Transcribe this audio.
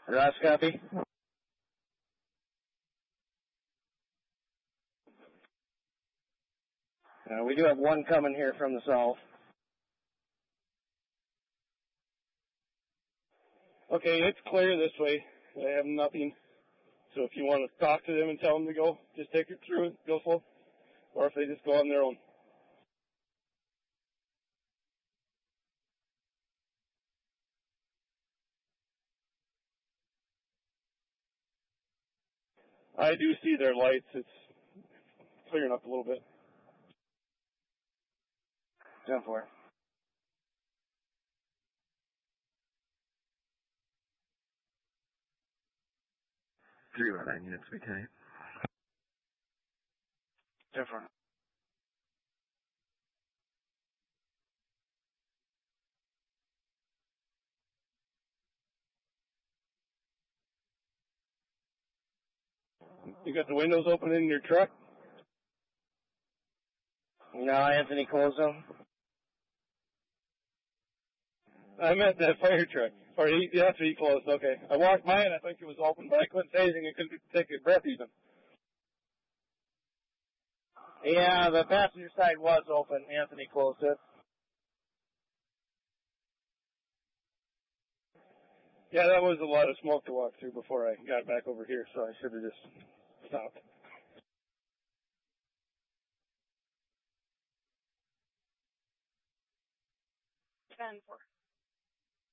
Ross, copy. We do have one coming here from the south. Okay, it's clear this way. I have nothing. So if you want to talk to them and tell them to go, just take it through and go slow. Or if they just go on their own. I do see their lights. It's clearing up a little bit. 10-4. Three by 9 units, okay. 10-4. You got the windows open in your truck? No, Anthony, close them. I meant that fire truck. Or that's what he closed. Okay. I walked by and I think it was open, but I couldn't say anything. I couldn't take a breath even. Yeah, the passenger side was open. Anthony closed it. Yeah, that was a lot of smoke to walk through before I got back over here, so I should have just stopped. 10-4.